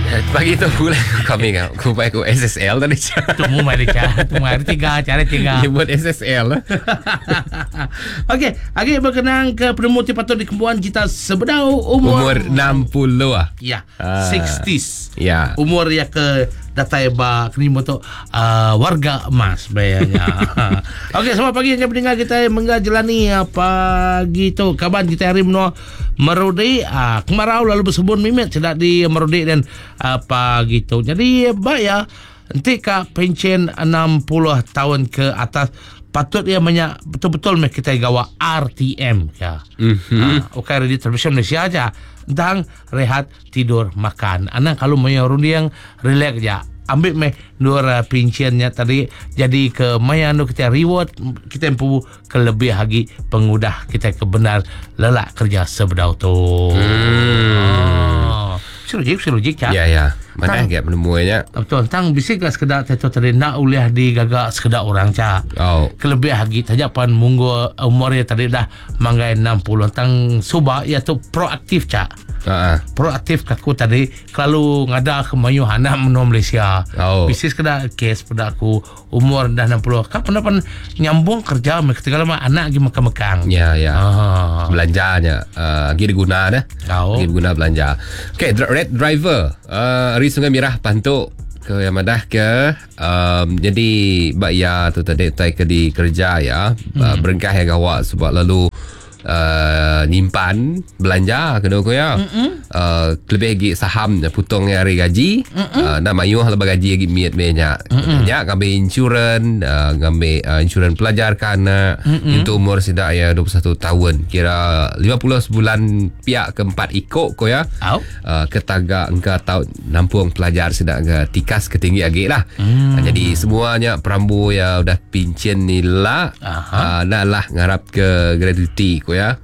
Pagi tu pula kami kan. Aku baik aku SSL tadi. Tunggu mari cara. Tunggu hari tiga. Dia buat SSL. Okey, lagi berkenaan ke penemu patut dikembuan kita sebedau umur 60 lah. Ya, 60s. Ya. Umur ya ke datai ba kini untuk warga emas bayarnya. Okey, selamat pagi yang pendengar kita mengajalani pagi tu kaban kita hari menua merudi kemarau lalu bersebun mimit sedak di merudi dan pagi tu. Jadi baik ya. Nanti ka pencen 60 tahun ke atas patut dia banyak betul-betul kita gawa RTM ya. Okay, radio television Malaysia aja. Tentang rehat, tidur, makan. Anak kalau mau yang relax aja. Ambil meh dua pinciannya tadi jadi ke maya kita reward kita empu kelebih lagi pengudah kita kebenar lelak kerja sebedau tu. Logik ya. Ya. Mana agak penemuannya? Betul. Tang bisik lah sekedar teto tadi nak uliah di gagak sekedar orang ca. Oh. Kelebih lagi saja pan munggu umurnya tadi dah manggai 60 tang suba ya tu proaktif ca. Proaktif kaku tadi kalau ngada ke mayu hana menua Malaysia. Bisik sekedar kes pada aku umur dah 60. Kak pun nyambung kerja ketika lama anak lagi mekang-mekang. Ya. Belanjanya lagi diguna dah. Lagi diguna belanja. Okay, Red Driver Hari Sungai Mirah Pantuk ke Yamadah ke jadi bak ya tu tadi tai ke di kerja ya berengkah ya gawak sebab lalu nyimpan belanja kena aku ya lebih lagi saham potong hari gaji nak mayuh lebih gaji lagi miat banyak ngambil insurans insurans pelajar kanak itu umur sidak ya 21 tahun kira 50 sebulan pihak keempat ikut ko ya ketagak engkau tahun nampung pelajar sidak ke tikas ketinggi lagi lah jadi semuanya perambu ya udah pincin ni lah nak lah ngarap ke gratuity ko ya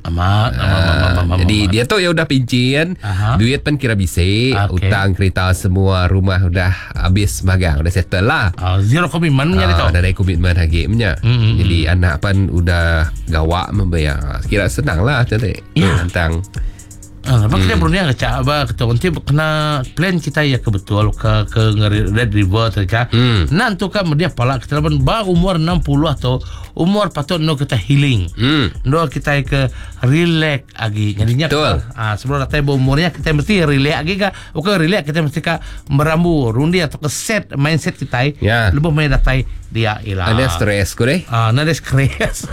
jadi dia tu ya udah pincin duit pun kira bisik utang kereta semua rumah udah habis magang udah settle lah zero komitmen punya tu ada komitmen lagi punya jadi anak pun udah gawak membayar kira senang lah tadi tentang kita berunia kecak kita nanti kena plan kita ya kebetul ke Red River terca nanti kan dia pala kita pun umur 60 atau umur patut kita healing kita ke relax lagi jadinya sebelum datang umurnya kita mesti relax lagi relax kita mesti merambu rundi atau ke set mindset kita lebih main datang dia hilang ada stres ko deh ada stres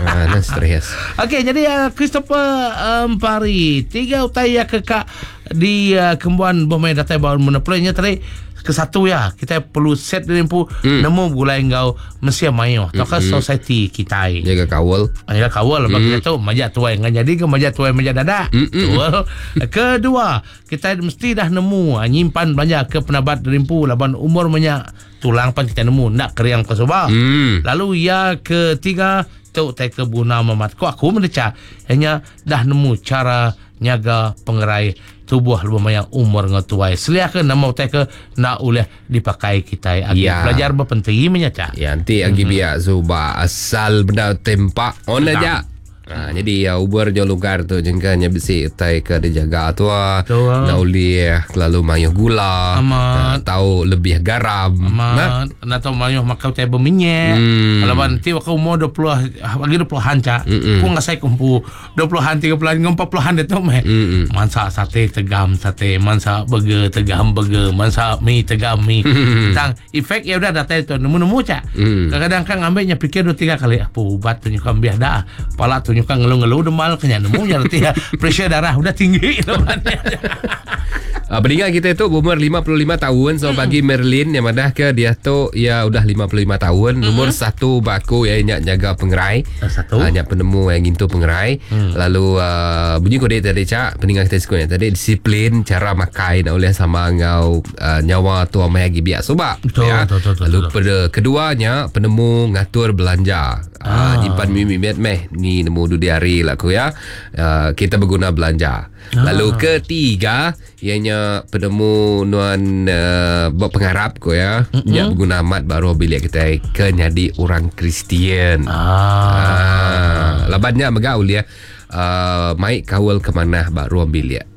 okey jadi Christopher Pari 3 utaya kekak di kembuan bermain data baru meneploynya tadi ke satu ya kita perlu set lempu nemu gulai engkau mesti mayo atau society kita jaga kawal bagi kita tu majak tuai ngan jadi ke majak tuai majak dada betul kedua kita mesti dah nemu nyimpan belanja ke penabat lempu laban umur banyak tulang pan kita nemu nak keriang ke soba lalu ya ketiga tu tak kebuna mamat aku mendeca hanya dah nemu cara nyaga pengerai tubuh lumayan umur ngetuai selia ke nama utai ke nak boleh dipakai kita belajar berpenting menyaca nanti agi biak zuba asal benda tempak on aja jadi Uber jauh lugar tu jengkanya besi utai ke dijaga tu nak boleh lalu mayuh gula tahu lebih garam nak tahu mayuh makan utai berminyak kalau nanti waktu umur 20-an cak aku ngasai kumpu 20-an 30-an 40-an dia tu mansa sate tegam sate mansa burger tegam burger mansa mie tegam mie tentang efek ya udah datang itu nemu-nemu cak kadang-kadang kan ambilnya pikir 2-3 kali apa ubat tunjukkan biar dah pala tunjukkan ngeluh-ngeluh demal kenyang nemu nanti pressure darah udah tinggi peninggal kita itu umur 55 tahun so bagi Merlin yang madah ke dia tu ya udah 55 tahun nomor 1 baku ya nyak jaga pengerai nyak penemu yang gintu pengerai lalu bunyi kode tadi cak peninggal kita sekolah tadi disiplin cara makan oleh sama ngau nyawa tu amai lagi biak soba lalu keduanya penemu ngatur belanja nyimpan mimit meh ni nemu di hari lah aku ya kita berguna belanja lalu ketiga ianya penemu nuan buat pengharap ko ya nya berguna amat baru bila kita ke jadi orang Kristian labannya megaul ya mai kawal ke mana baru ambil ya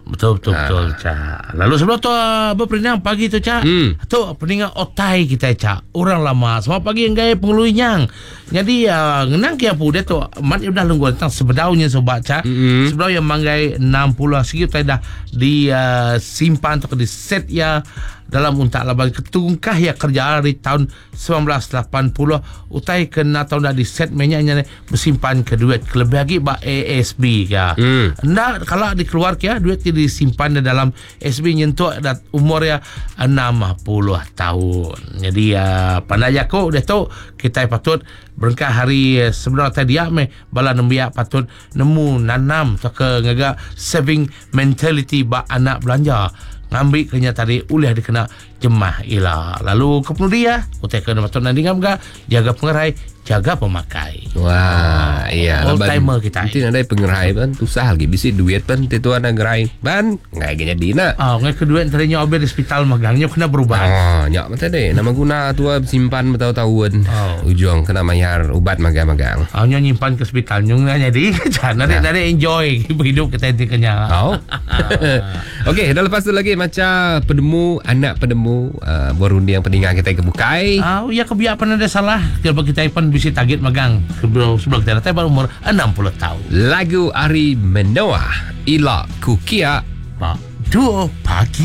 Betul Cak. Lalu sebelum tu berperinang pagi tu Cak. Tu peningan otai kita Cak. Orang lama semua pagi yang gaya pengeluinyang. Jadi ngenang kia pu dia tu mat udah lunggu tentang sebedaunya sobat Cak. Sebedau yang manggai 60 segi tu dah disimpan atau di set ya dalam untak labang ketungkah ya kerja dari tahun 1980 utai kena tahun dah di set menyanya bersimpan ke duit kelebih lagi ba ASB ya. Ndak kalau dikeluar ya duit disimpan dalam SB nyentuh dat umur ya 60 tahun. Jadi pandai aku udah tahu kita patut berengkah hari sebenarnya tadi bala nembia patut nemu nanam atau ke ngaga saving mentality ba anak belanja ngambil kenya tadi ulah dikena jemah ilah. Lalu kemudian utai kena patut nanti ngamga jaga pengerai jaga pemakai. Wah, iya. Old timer kita. Nanti ada pengerai ban susah lagi bisi duit ban itu ada gerai ban ngai ganya dina. Ngai kedua antaranya obe di hospital magangnya kena berubah. Nyak mata deh nama guna tua simpan bertahun-tahun. Ujung kena mayar ubat magang-magang. Nya nyimpan ke hospital nyung jadi nade enjoy hidup kita intinya. Okey, dah lepas tu lagi macam pedemu anak pedemu berundi yang peningan kita kebukai. Ya kebiapan ada salah kalau kita pun bisa target magang sebelum kita datang baru umur 60 tahun. Lagu Ari Menoa Ila Kukia Pak Duo Pagi.